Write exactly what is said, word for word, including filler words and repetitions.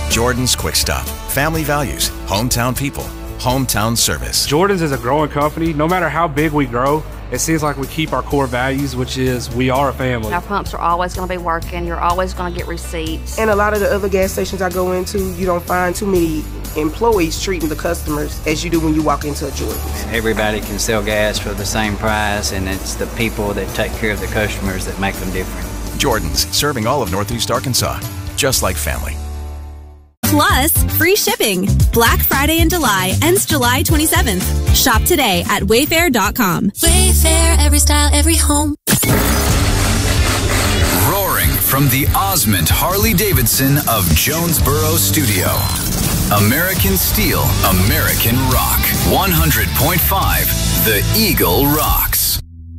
Jordan's Quick Stop. Family values, hometown people, hometown service. Jordan's is a growing company. No matter how big we grow, it seems like we keep our core values, which is we are a family. Our pumps are always going to be working. You're always going to get receipts. And a lot of the other gas stations I go into, you don't find too many employees treating the customers as you do when you walk into a Jordan's. Everybody can sell gas for the same price, and it's the people that take care of the customers that make them different. Jordan's, serving all of Northeast Arkansas, just like family. Plus, free shipping. Black Friday in July ends July twenty-seventh. Shop today at wayfair dot com. Wayfair, every style, every home. Roaring from the Osmond Harley-Davidson of Jonesboro Studio. American Steel, American Rock. one hundred point five, The Eagle Rocks.